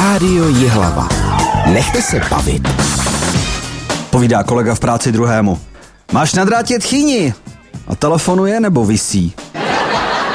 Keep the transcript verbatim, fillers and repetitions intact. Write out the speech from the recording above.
Rádio Jihlava. Nechte se bavit. Povídá kolega v práci druhému. Máš na drátě tchýni? A telefonuje nebo visí?